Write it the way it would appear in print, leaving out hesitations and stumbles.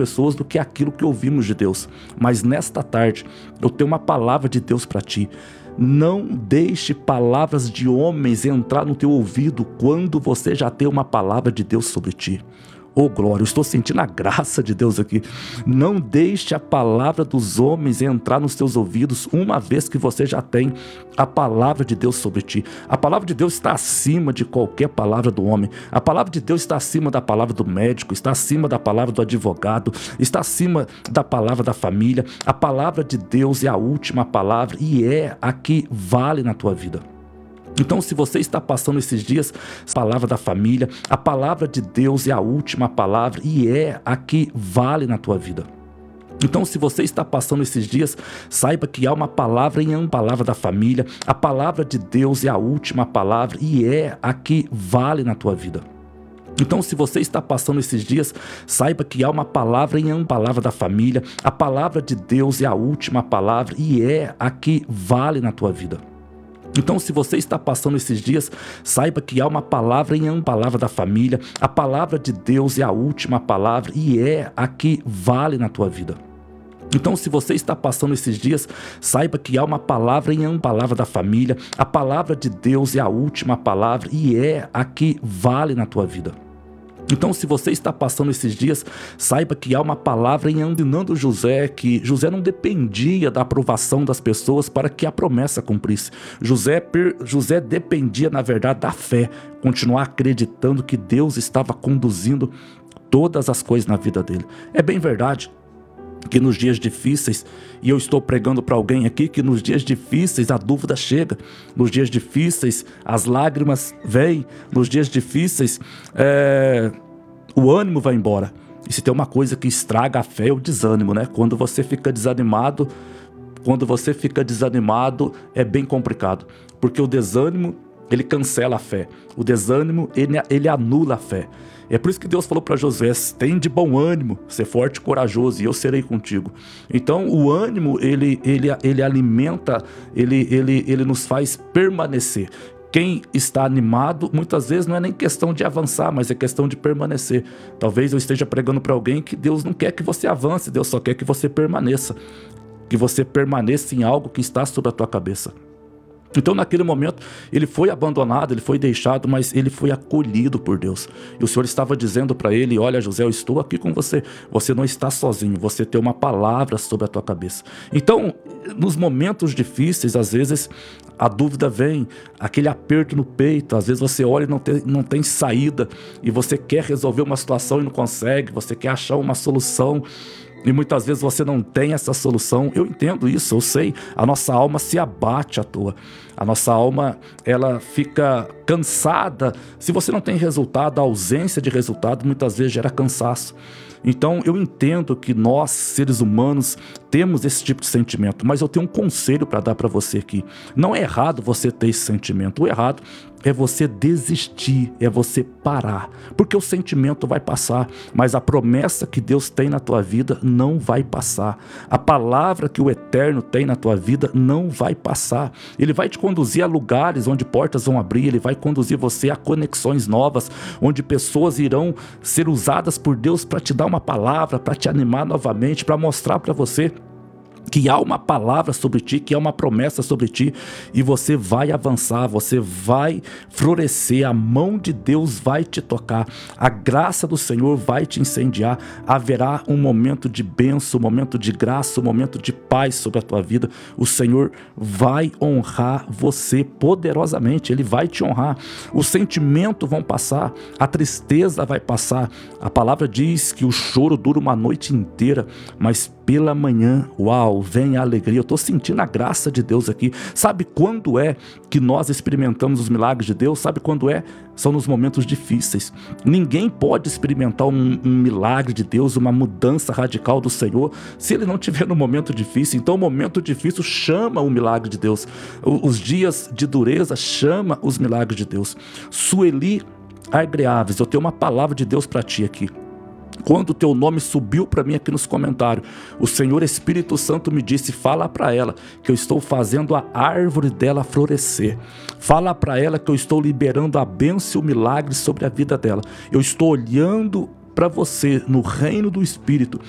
pessoas do que aquilo que ouvimos de Deus. Mas nesta tarde, eu tenho uma palavra de Deus para ti. Não deixe palavras de homens entrar no teu ouvido quando você já tem uma palavra de Deus sobre ti. Oh glória, eu estou sentindo a graça de Deus aqui. Não deixe a palavra dos homens entrar nos teus ouvidos uma vez que você já tem a palavra de Deus sobre ti. A palavra de Deus está acima de qualquer palavra do homem. A palavra de Deus está acima da palavra do médico, está acima da palavra do advogado, está acima da palavra da família. A palavra de Deus é a última palavra e é a que vale na tua vida. Então, se você está passando esses dias, a palavra da família, a palavra de Deus é a última palavra e é a que vale na tua vida. Então, se você está passando esses dias, saiba que há uma palavra em uma palavra da família, a palavra de Deus é a última palavra e é a que vale na tua vida. Então, se você está passando esses dias, saiba que há uma palavra em uma palavra da família, a palavra de Deus é a última palavra e é a que vale na tua vida. Então, se você está passando esses dias, saiba que há uma palavra em uma palavra da família, a palavra de Deus é a última palavra e é a que vale na tua vida. Então, se você está passando esses dias, saiba que há uma palavra em uma palavra da família, a palavra de Deus é a última palavra e é a que vale na tua vida. Então, se você está passando esses dias, saiba que há uma palavra ensinando José, que José não dependia da aprovação das pessoas para que a promessa cumprisse. José dependia, na verdade, da fé, continuar acreditando que Deus estava conduzindo todas as coisas na vida dele. É bem verdade que nos dias difíceis, e eu estou pregando para alguém aqui, que nos dias difíceis a dúvida chega, nos dias difíceis as lágrimas vêm, nos dias difíceis o ânimo vai embora. E se tem uma coisa que estraga a fé é o desânimo, né? Quando você fica desanimado é bem complicado, porque o desânimo ele cancela a fé, o desânimo ele anula a fé. É por isso que Deus falou para Josué: tem de bom ânimo, ser forte e corajoso, e eu serei contigo. Então o ânimo ele alimenta, ele nos faz permanecer. Quem está animado, muitas vezes não é nem questão de avançar, mas é questão de permanecer. Talvez eu esteja pregando para alguém que Deus não quer que você avance, Deus só quer que você permaneça. Que você permaneça em algo que está sobre a tua cabeça. Então naquele momento ele foi abandonado, ele foi deixado, mas ele foi acolhido por Deus. E o Senhor estava dizendo para ele: olha José, eu estou aqui com você, você não está sozinho, você tem uma palavra sobre a tua cabeça. Então nos momentos difíceis, às vezes a dúvida vem, aquele aperto no peito, às vezes você olha e não tem saída, e você quer resolver uma situação e não consegue, você quer achar uma solução, e muitas vezes você não tem essa solução. Eu entendo isso, eu sei, a nossa alma se abate à toa. A nossa alma, ela fica cansada. Se você não tem resultado, a ausência de resultado muitas vezes gera cansaço. Então eu entendo que nós, seres humanos, temos esse tipo de sentimento, mas eu tenho um conselho para dar para você aqui. Não é errado você ter esse sentimento, o errado é você desistir, é você parar, porque o sentimento vai passar, mas a promessa que Deus tem na tua vida não vai passar. A palavra que o Eterno tem na tua vida não vai passar. Ele vai te conduzir a lugares onde portas vão abrir, ele vai conduzir você a conexões novas, onde pessoas irão ser usadas por Deus para te dar uma palavra, para te animar novamente, para mostrar para você que há uma palavra sobre ti, que há uma promessa sobre ti, e você vai avançar, você vai florescer, a mão de Deus vai te tocar, a graça do Senhor vai te incendiar, haverá um momento de bênção, um momento de graça, um momento de paz sobre a tua vida. O Senhor vai honrar você poderosamente, Ele vai te honrar. Os sentimentos vão passar, a tristeza vai passar. A palavra diz que o choro dura uma noite inteira, mas pela manhã, uau, vem a alegria. Eu estou sentindo a graça de Deus aqui. Sabe quando é que nós experimentamos os milagres de Deus? Sabe quando é? São nos momentos difíceis. Ninguém pode experimentar um milagre de Deus, uma mudança radical do Senhor, se ele não estiver no momento difícil. Então o momento difícil chama o milagre de Deus. Os dias de dureza chama os milagres de Deus. Sueli Argreaves, eu tenho uma palavra de Deus para ti aqui. Quando o teu nome subiu para mim aqui nos comentários, o Senhor Espírito Santo me disse: fala para ela que eu estou fazendo a árvore dela florescer. Fala para ela que eu estou liberando a bênção e o milagre sobre a vida dela. Eu estou olhando para você no reino do Espírito